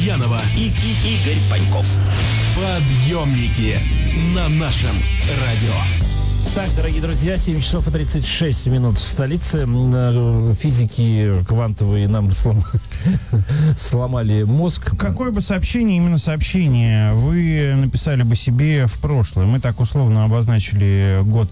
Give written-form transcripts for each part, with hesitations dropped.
Лукьянова и Игорь Паньков. Подъемники на нашем радио. Так, дорогие друзья, 7 часов и 36 минут в столице. Физики квантовые нам сломали мозг. Какое бы сообщение, именно сообщение, вы написали бы себе в прошлое? Мы так условно обозначили год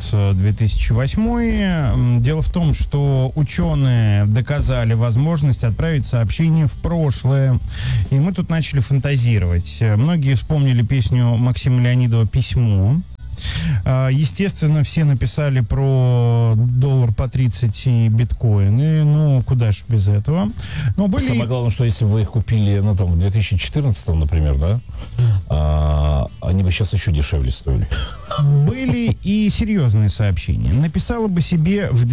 2008. Дело в том, что ученые доказали возможность отправить сообщение в прошлое. И мы тут начали фантазировать. Многие вспомнили песню Максима Леонидова «Письмо». Естественно, все написали про доллар по 30 и биткоины. Ну, куда ж без этого. Но были... Самое главное, что если бы вы их купили, ну, там, в 2014, например, да, они бы сейчас еще дешевле стоили. Были и серьезные сообщения. Написала бы себе в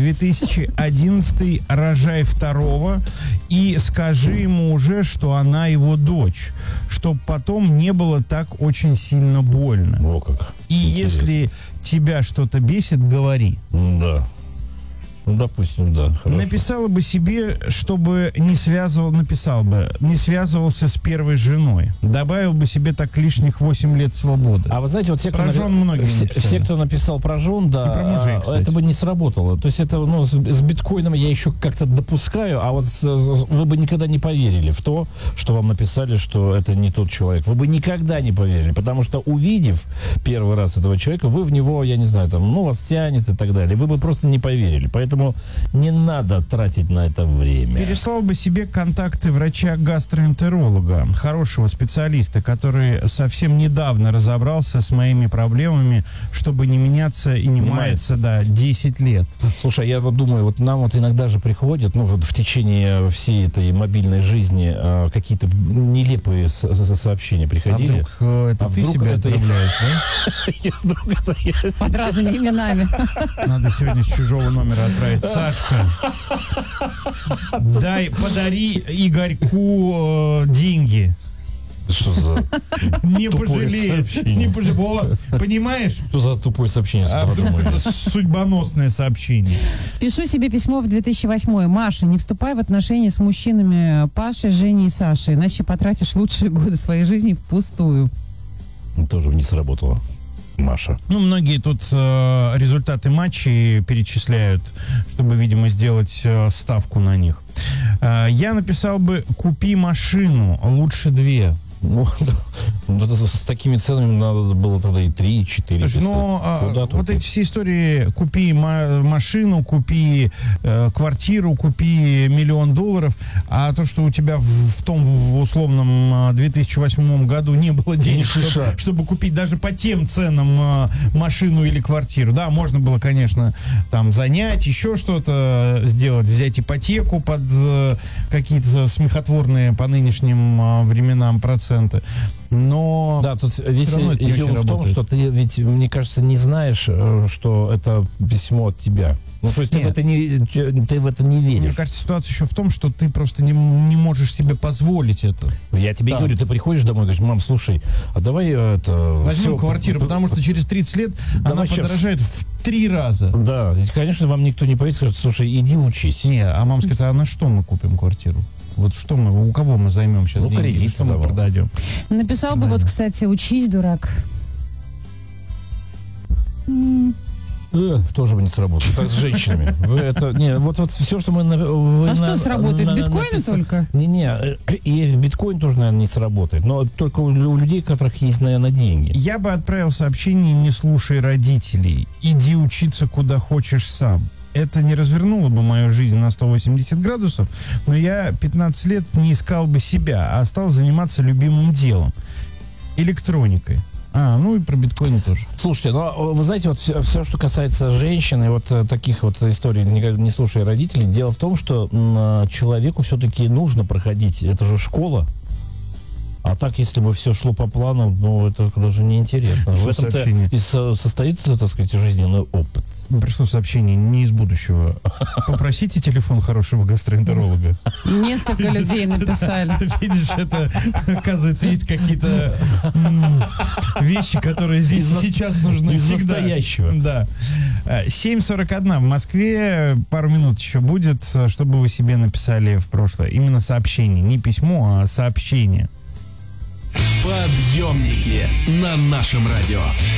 2011 «Рожай второго» и скажи ему уже, что она его дочь, чтобы потом не было так очень сильно больно. О, как. И Интересно. если тебя что-то бесит, говори. Да. Ну, допустим, да. Хорошо. Написала бы себе, чтобы не связывался с первой женой. Добавил бы себе так лишних 8 лет свободы. А вы знаете, вот все, про жен многие все, кто написал про жен, да, и про мужей, кстати. Это бы не сработало. То есть это, ну, с биткоином я еще как-то допускаю, а вот вы бы никогда не поверили в то, что вам написали, что это не тот человек. Вы бы никогда не поверили, потому что, увидев первый раз этого человека, вы в него, я не знаю, там, ну, вас тянет и так далее. Вы бы просто не поверили. Поэтому не надо тратить на это время. Переслал бы себе контакты врача-гастроэнтеролога, хорошего специалиста, который совсем недавно разобрался с моими проблемами, чтобы не меняться и не маяться, да, 10 лет. Слушай, я вот думаю, вот нам вот иногда же приходят, ну, вот в течение всей этой мобильной жизни какие-то нелепые сообщения приходили. А вдруг это ты себя отправляешь, да? Вдруг это я... Под разными именами. Надо сегодня с чужого номера отправить. Сашка, подари Игорьку деньги. Что за не тупое пожалеет. сообщение? Не пожалеет. Понимаешь? Что за тупое сообщение? А вдруг это судьбоносное сообщение? Пишу себе письмо в 2008. Маша, не вступай в отношения с мужчинами Пашей, Женей и Сашей, иначе потратишь лучшие годы своей жизни впустую. Тоже не сработало. Маша. Ну, многие тут результаты матчей перечисляют, чтобы, видимо, сделать ставку на них. Я написал бы: купи машину, лучше 2. Ну, с такими ценами надо было тогда и 3, и 4 писать. Но вот эти все истории: купи машину, купи квартиру, купи $1 миллион, а то, что у тебя в том в условном 2008 году не было денег, чтобы купить даже по тем ценам машину или квартиру. Да, можно было, конечно, там занять, еще что-то сделать, взять ипотеку под какие-то смехотворные по нынешним временам проценты. Но да, тут весь дело в том, что ты ведь, мне кажется, не знаешь, что это письмо от тебя. Ну, то есть ты в это не веришь. Мне кажется, ситуация еще в том, что ты просто не можешь себе позволить это. Я тебе говорю, ты приходишь домой и говоришь: мам, слушай, а давай это... возьмем квартиру, потому что через 30 лет она подорожает в 3 раза. Да, и, конечно, вам никто не поверит, скажет: слушай, иди учись. Не, а мама скажет: а на что мы купим квартиру? Вот что мы, у кого мы займем сейчас деньги? Кредит, что мы продадим? Написал бы, вот, кстати, учись, дурак. Тоже бы не сработало. Так с женщинами. Вот все, что мы... что сработает? Биткоины только? И биткоин тоже, наверное, не сработает. Но только у людей, у которых есть, наверное, деньги. Я бы отправил сообщение: не слушай родителей. Иди учиться куда хочешь сам. Это не развернуло бы мою жизнь на 180 градусов, но я 15 лет не искал бы себя, а стал заниматься любимым делом — электроникой. Ну и про биткоины тоже. Слушайте, ну вы знаете, вот все, что касается женщин и вот таких вот историй, не слушая родителей, дело в том, что человеку все-таки нужно проходить, это же школа. А так, если бы все шло по плану, ну, это даже неинтересно. В этом-то и состоит, так сказать, жизненный опыт. Пришло сообщение не из будущего. Попросите телефон хорошего гастроэнтеролога. Несколько людей написали. Видишь, это, оказывается, есть какие-то вещи, которые здесь сейчас нужны из всегда. Настоящего. Да. 7:41 в Москве. Пару минут еще будет, чтобы вы себе написали в прошлое. Именно сообщение. Не письмо, а сообщение. Подъемники на нашем радио.